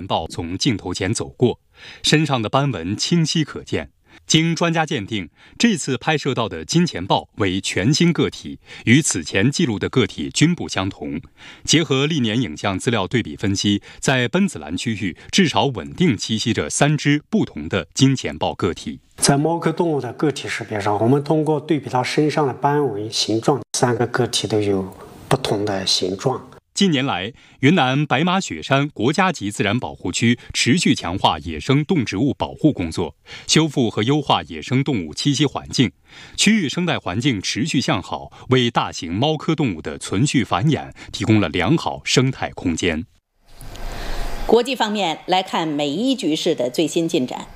豹从镜头前走过，身上的斑纹清晰可见。经专家鉴定，这次拍摄到的金钱豹为全新个体，与此前记录的个体均不相同。结合历年影像资料对比分析，在奔子栏区域至少稳定栖息着3只不同的金钱豹个体。 在猫科动物的个体识别上，我们通过对比它身上的斑纹、形状，3个个体都有不同的形状。 近年来，云南白马雪山国家级自然保护区持续强化野生动植物保护工作，修复和优化野生动物栖息环境，区域生态环境持续向好，为大型猫科动物的存续繁衍提供了良好生态空间。 国际方面来看美伊局势的最新进展。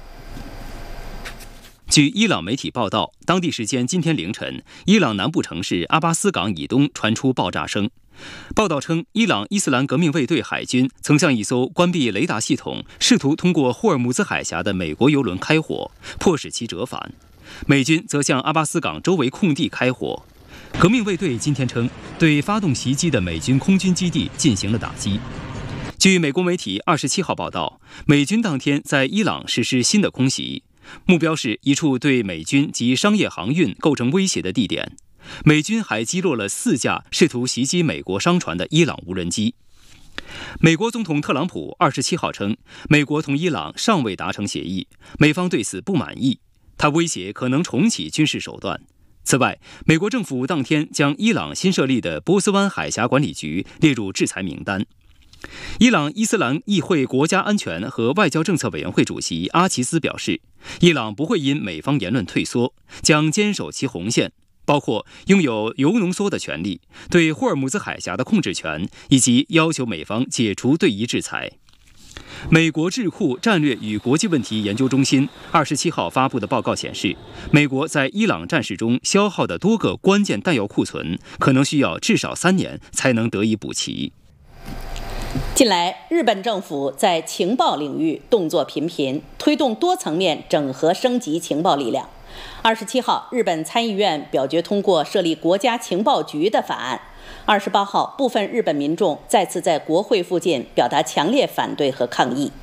据伊朗媒体报道，当地时间今天凌晨，伊朗南部城市阿巴斯港以东传出爆炸声。报道称，伊朗伊斯兰革命卫队海军曾向一艘关闭雷达系统、试图通过霍尔木兹海峡的美国油轮开火，迫使其折返。美军则向阿巴斯港周围空地开火。革命卫队今天称，对发动袭击的美军空军基地进行了打击。据美国媒体27号报道，美军当天在伊朗实施新的空袭，目标是一处对美军及商业航运构成威胁的地点。美军还击落了4架试图袭击美国商船的伊朗无人机。美国总统特朗普27号称，美国同伊朗尚未达成协议，美方对此不满意，他威胁可能重启军事手段。此外，美国政府当天将伊朗新设立的波斯湾海峡管理局列入制裁名单。伊朗伊斯兰议会国家安全和外交政策委员会主席阿齐斯表示，伊朗不会因美方言论退缩，将坚守其红线，包括拥有铀浓缩的权利、对霍尔木兹海峡的控制权，以及要求美方解除对伊制裁。美国智库战略与国际问题研究中心27号发布的报告显示，美国在伊朗战事中消耗的多个关键弹药库存，可能需要至少3年才能得以补齐。 近来，日本政府在情报领域动作频频，推动多层面整合升级情报力量。27号，日本参议院表决通过设立国家情报局的法案。28号，部分日本民众再次在国会附近表达强烈反对和抗议。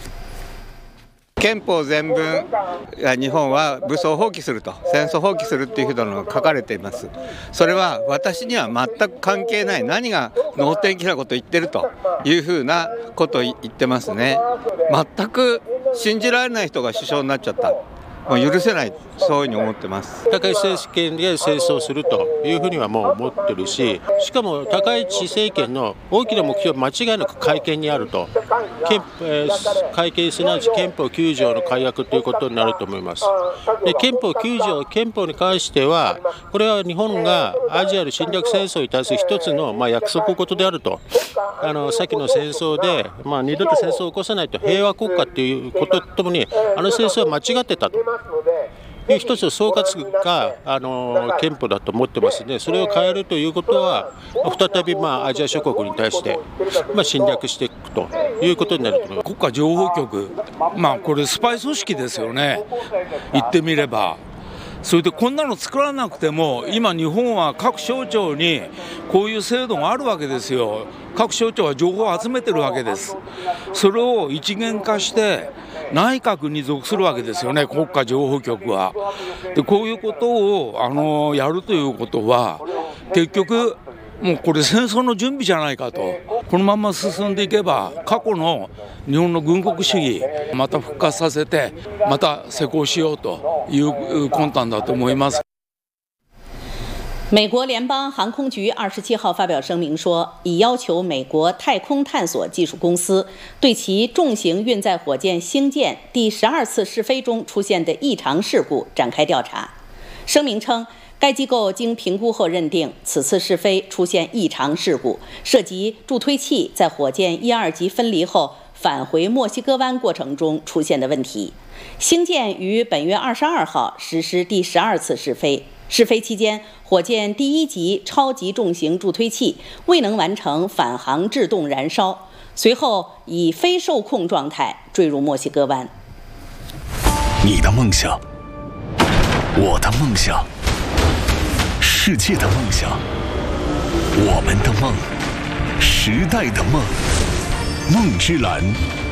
憲法全文、日本は武装放棄すると、戦争放棄するというふうなのが書かれています。それは私には全く関係ない、何が能天気なことを言ってるというふうなことを言ってますね。全く信じられない人が首相になっちゃった。許せない、そういうふうに思ってます。 高市政権で戦争するというふうにはもう思ってるし、しかも高市政権の大きな目標は間違いなく改憲にあると、改憲すなわち憲法9条の改悪ということになると思います。で、憲法9条、憲法に関しては、これは日本がアジアの侵略戦争に対する一つの約束事であると。先の戦争で、二度と戦争を起こさないと、平和国家ということとともに、戦争は間違ってたという一つの総括が憲法だと思ってますので、それを変えるということは再びアジア諸国に対して侵略していくということになると思います。 国家情報局、これスパイ組織ですよね、言ってみれば。それでこんなの作らなくても、今日本は各省庁にこういう制度があるわけですよ。各省庁は情報を集めてるわけです。それを一元化して内閣に属するわけですよね、国家情報局は。で、こういうことをやるということは、結局もうこれ戦争の準備じゃないかと。このまま進んでいけば、過去の日本の軍国主義また復活させて、また施行しようという魂胆だと思います。 美国联邦航空局27号发表声明说，已要求美国太空探索技术公司对其重型运载火箭星舰第12次试飞中出现的异常事故展开调查。声明称，该机构经评估后认定，此次试飞出现异常事故，涉及助推器在火箭1、2级分离后返回墨西哥湾过程中出现的问题。星舰于本月22号实施第12次试飞。试飞期间，火箭第1级超级重型助推器未能完成返航制动燃烧，随后以非受控状态坠入墨西哥湾。 你的梦想，我的梦想，世界的梦想，我们的梦，时代的梦，梦之蓝